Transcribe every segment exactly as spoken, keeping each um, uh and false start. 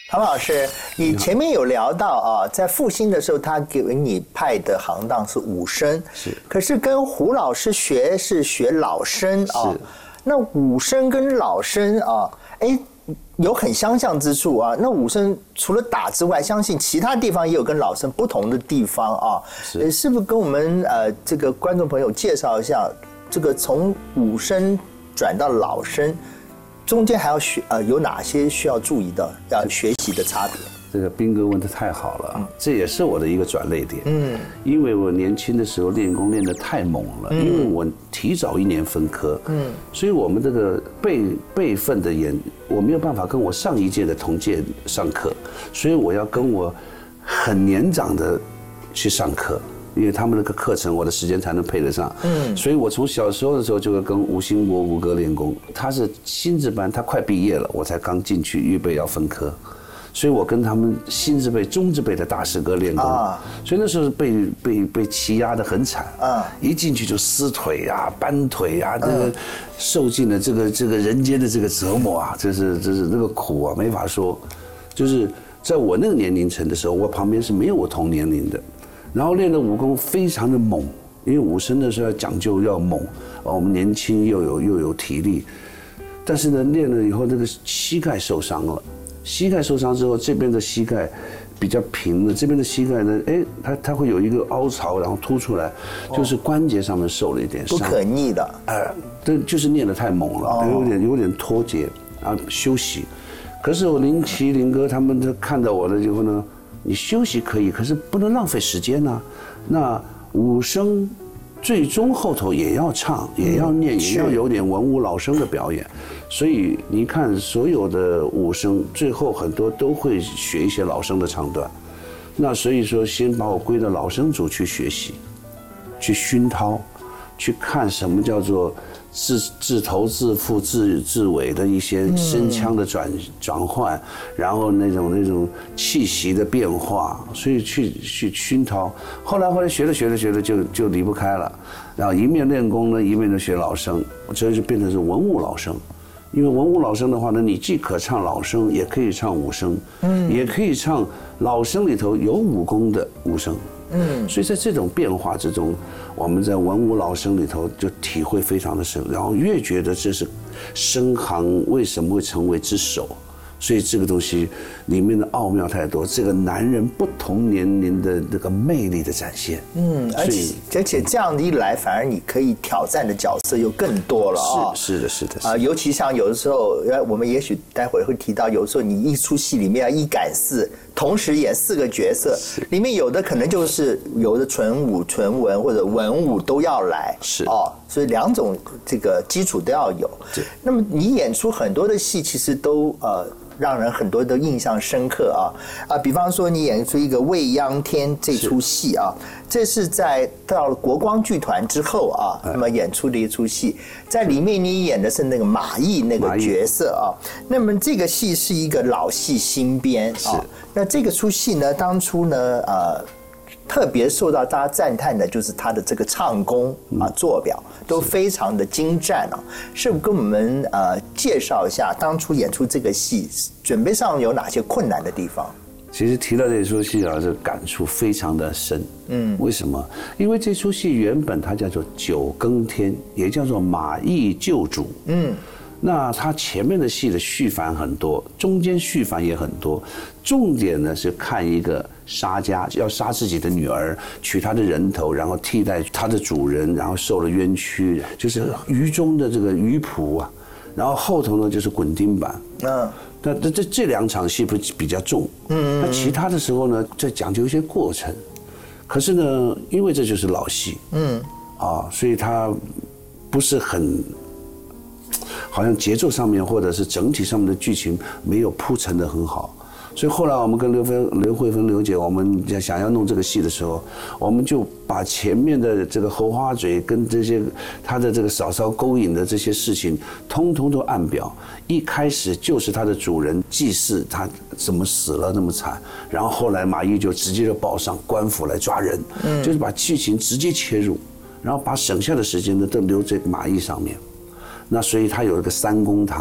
唐老师，你前面有聊到啊，在复兴的时候，他给你派的行当是武生， 是， 可是跟胡老师学是学老生啊。那武生跟老生啊，哎，有很相像之处啊。那武生除了打之外，相信其他地方也有跟老生不同的地方啊。是，是不是跟我们呃这个观众朋友介绍一下，这个从武生转到老生？中间还要学呃有哪些需要注意的、要学习的差别？ 这个彬哥问得太好了，嗯、这也是我的一个转捩点。嗯，因为我年轻的时候练功练得太猛了，嗯、因为我提早一年分科，嗯，所以我们这个辈辈分的研，我没有办法跟我上一届的同届上课，所以我要跟我很年长的去上课。因为他们那个课程，我的时间才能配得上。嗯，所以我从小时候的时候就会跟吴兴国吴哥练功。他是新制班，他快毕业了，我才刚进去，预备要分科，所以我跟他们新制辈、中制辈的大师哥练功。啊，所以那时候被被被欺压得很惨。啊，一进去就撕腿啊、扳腿啊，这个受尽了这个这个人间的这个折磨啊，这是这是那个苦啊，没法说。就是在我那个年龄层的时候，我旁边是没有我同年龄的。然后练的武功非常的猛，因为武生的时候要讲究要猛，我们年轻又有又有体力，但是呢练了以后，这个膝盖受伤了，膝盖受伤之后，这边的膝盖比较平的，这边的膝盖呢，哎，它它会有一个凹槽，然后凸出来，就是关节上面受了一点伤， 不可逆的， 哎，这就是练得太猛了，有点有点脱节，然后休息。可是我林奇林哥他们就看到我了以后呢。你休息可以，可是不能浪费时间呢、啊。那武生最终后头也要唱，也要念，也要有点文武老生的表演。所以你看，所有的武生最后很多都会学一些老生的唱段。那所以说，先把我归到老生组去学习，去熏陶，去看什么叫做自自头自腹自自尾的一些声腔的转转换，然后那种那种气息的变化，所以去去熏陶。后来后来学着学着学着就就离不开了，然后一面练功呢，一面就学老生，所以就变成是文武老生。因为文武老生的话呢，你既可唱老生，也可以唱武生，嗯，也可以唱老生里头有武功的武生。嗯，所以在这种变化之中，我们在文武老生里头就体会非常的深，然后越觉得这是生行为什么会成为之首，所以这个东西里面的奥妙太多，这个男人不同年龄的那个魅力的展现。嗯， 而且而且这样一来，反而你可以挑战的角色又更多了啊、哦！ 是是的，是的啊、 呃，尤其像有的时候，我们也许待会儿会提到，有的时候你一出戏里面要一赶四。同时演四个角色，里面有的可能就是有的纯武、纯文或者文武都要来， 是哦，所以两种这个基础都要有。那么你演出很多的戏，其实都呃让人很多的印象深刻啊啊，比方说你演出一个《未央天》这出戏啊，这是在到了国光剧团之后啊，那么演出的一出戏，在里面你演的是那个马毅那个角色啊，那么这个戏是一个老戏新编啊。那这个出戏呢，当初呢，呃，特别受到大家赞叹的就是他的这个唱功啊、做表都非常的精湛啊。是不是跟我们呃介绍一下当初演出这个戏准备上有哪些困难的地方？ 其实提到这出戏啊，这感触非常的深。嗯，为什么？因为这出戏原本它叫做《九更天》，也叫做马毅救主。嗯。那他前面的戏的续反很多，中间续反也很多，重点呢是看一个杀家要杀自己的女儿，取她的人头，然后替代她的主人，然后受了冤屈，就是狱中的这个鱼仆啊，然后后头呢就是滚钉板。嗯，那这这这两场戏不比较重，嗯，那其他的时候呢，在讲究一些过程，可是呢，因为这就是老戏，嗯，啊，所以它不是很。好像节奏上面或者是整体上面的剧情没有铺陈得很好，所以后来我们跟刘芬、刘慧芬、刘姐，我们想要弄这个戏的时候，我们就把前面的这个猴花嘴跟这些他的这个嫂嫂勾引的这些事情，通通都按表。一开始就是他的主人祭祀他怎么死了那么惨，然后后来马毅就直接就报上官府来抓人，嗯，就是把剧情直接切入，然后把省下的时间呢都留在马毅上面。那所以他有一个三公堂，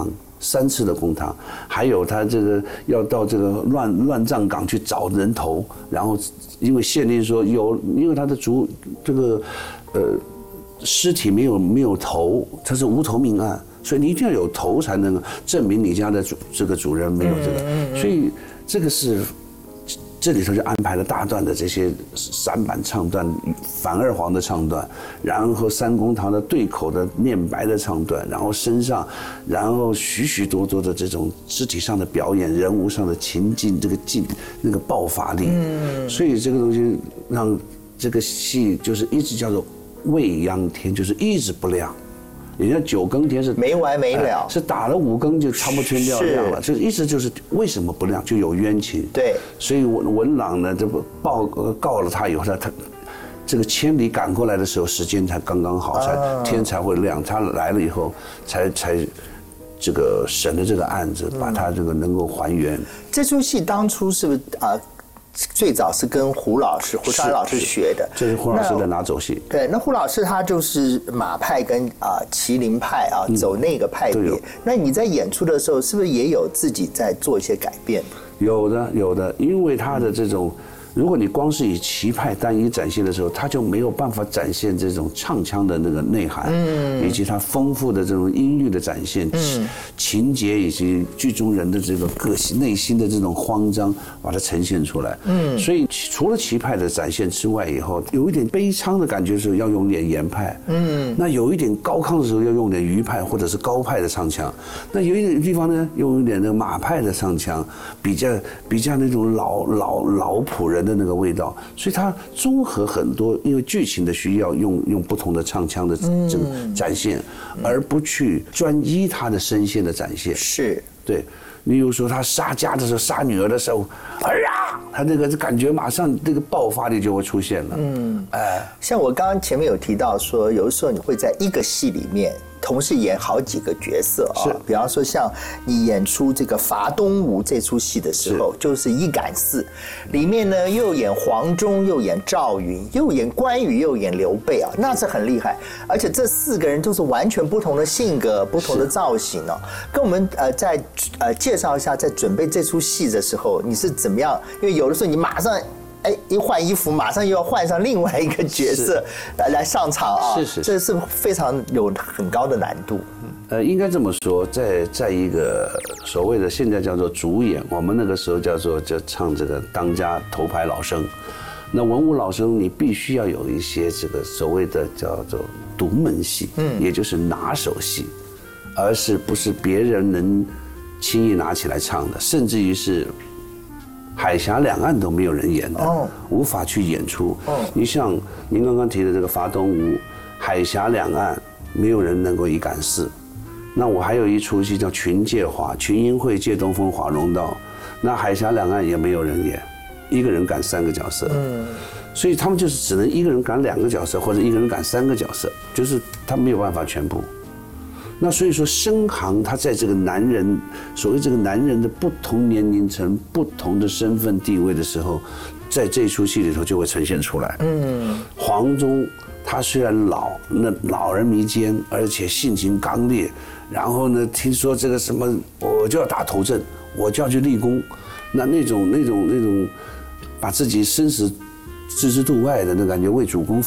三次的公堂，还有他这个要到这个乱乱葬岗去找人头，然后因为县令说有，因为他的主这个呃尸体没有没有头，他是无头命案，所以你一定要有头才能证明你家的主这个主人没有这个，所以这个是。这里头就安排了大段的这些散板唱段、反二黄的唱段，然后三公堂的对口的念白的唱段，然后身上，然后许许多多的这种肢体上的表演、人物上的情境，这个劲、那个爆发力，嗯，所以这个东西让这个戏就是一直叫做未央天，就是一直不亮。人家九更天是没完没了， 是打了五更就差不多天亮亮了，就意思就是为什么不亮，就有冤情。 对， 所以文文朗呢，这不报告了他以后，他他这个千里赶过来的时候，时间才刚刚好，才天才会亮。他来了以后，才才这个审了这个案子，把他这个能够还原。 这出戏当初是不是啊？最早是跟胡老师、胡超老师学的， 这是胡老师的拿走戏。 对，那胡老师他就是马派跟啊麒麟派啊、嗯、走那个派别。那你在演出的时候，是不是也有自己在做一些改变？ 有的，有的，因为他的这种。如果你光是以旗派单一展现的时候，他就没有办法展现这种唱腔的那个内涵，嗯，以及他丰富的这种音律的展现，嗯，情节以及剧中人的这个个性、内心的这种慌张，把它呈现出来，嗯，所以除了旗派的展现之外，以后有一点悲伤的感觉的时候，要用点言派，嗯，那有一点高亢的时候，要用点余派或者是高派的唱腔，那有一点地方呢，用一点那个马派的唱腔，比较比较那种老老老仆人的那个味道，所以它综合很多，因为剧情的需要用用不同的唱腔的这个展现，嗯、而不去专一他的声线的展现。 是， 对。你比如说他杀家的时候，杀女儿的时候，哎呀，他那个感觉马上这个爆发力就会出现了。嗯， 哎，像我刚刚前面有提到说，有的时候你会在一个戏里面同时演好几个角色啊，比方说像你演出这个伐东吴这出戏的时候，就是一杆四，里面呢又演黄忠，又演赵云，又演关羽，又演刘备啊，那是很厉害。而且这四个人都是完全不同的性格、不同的造型哦。跟我们呃在呃介绍一下，在准备这出戏的时候，你是怎么样？因为有的时候你马上。哎，一换衣服，马上又要换上另外一个角色来来上场啊！ 是是， 这是非常有很高的难度。 呃，应该这么说，在在一个所谓的现在叫做主演，我们那个时候叫做就唱这个当家头牌老生。那文武老生，你必须要有一些这个所谓的叫做独门戏，嗯，也就是拿手戏，而是不是别人能轻易拿起来唱的，甚至于是。海峡两岸都没有人演的，哦、无法去演出。哦、你像您刚刚提的这个伐东吴，海峡两岸没有人能够一杆四。那我还有一出戏叫《群借华》，群英会借东风华容道，那海峡两岸也没有人演，一个人赶三个角色。嗯，所以他们就是只能一个人赶两个角色，或者一个人赶三个角色，就是他没有办法全部。那所以说，生行他在这个男人，所谓这个男人的不同年龄层、不同的身份地位的时候，在这出戏里头就会呈现出来。嗯，黄忠他虽然老，那老而弥坚，而且性情刚烈，然后呢，听说这个什么，我就要打头阵，我就要去立功，那那种那种那种，把自己生死置之度外的那感觉，为主公